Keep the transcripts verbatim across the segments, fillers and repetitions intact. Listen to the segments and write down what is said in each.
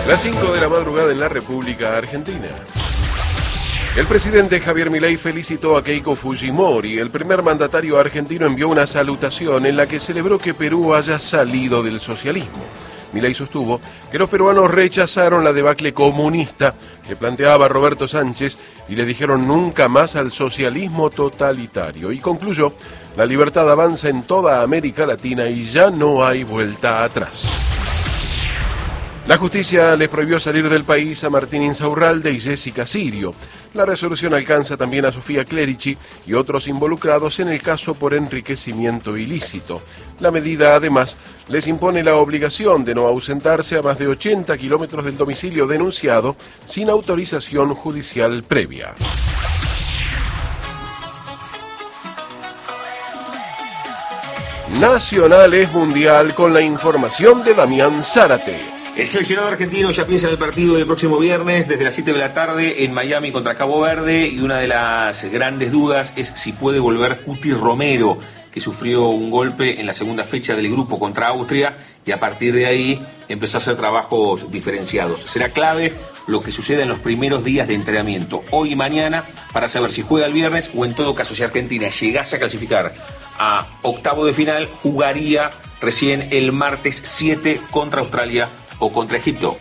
Las cinco de la madrugada en la República Argentina. El presidente Javier Milei felicitó a Keiko Fujimori. El primer mandatario argentino envió una salutación en la que celebró que Perú haya salido del socialismo. Milei sostuvo que los peruanos rechazaron la debacle comunista que planteaba Roberto Sánchez y le dijeron nunca más al socialismo totalitario. Y concluyó, la libertad avanza en toda América Latina y ya no hay vuelta atrás. La justicia les prohibió salir del país a Martín Insaurralde y Jessica Sirio. La resolución alcanza también a Sofía Clerici y otros involucrados en el caso por enriquecimiento ilícito. La medida, además, les impone la obligación de no ausentarse a más de ochenta kilómetros del domicilio denunciado sin autorización judicial previa. Nacional es mundial con la información de Damián Zárate. El seleccionado argentino ya piensa en el partido del próximo viernes desde las siete de la tarde en Miami contra Cabo Verde, y una de las grandes dudas es si puede volver Cuti Romero, que sufrió un golpe en la segunda fecha del grupo contra Austria y a partir de ahí empezó a hacer trabajos diferenciados. Será clave lo que suceda en los primeros días de entrenamiento, hoy y mañana, para saber si juega el viernes o en todo caso si Argentina llegase a clasificar a octavo de final, jugaría recién el martes siete contra Australia o contra Egipto.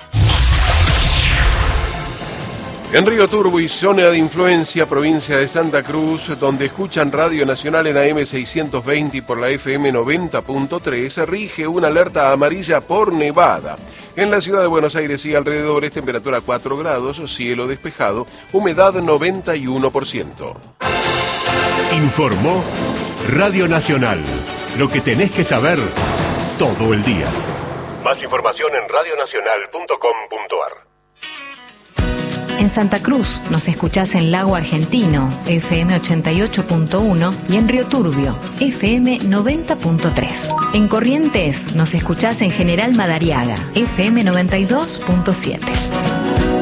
En Río Turbo y zona de influencia, provincia de Santa Cruz, donde escuchan Radio Nacional en A M seiscientos veinte y por la F M noventa punto tres, rige una alerta amarilla por nevada. En la ciudad de Buenos Aires y alrededores, temperatura cuatro grados, cielo despejado, humedad noventa y uno por ciento. Informó Radio Nacional. Lo que tenés que saber todo el día. Más información en radio nacional punto com punto a r. En Santa Cruz nos escuchás en Lago Argentino, F M ochenta y ocho punto uno, y en Río Turbio, F M noventa punto tres. En Corrientes nos escuchás en General Madariaga, F M noventa y dos punto siete.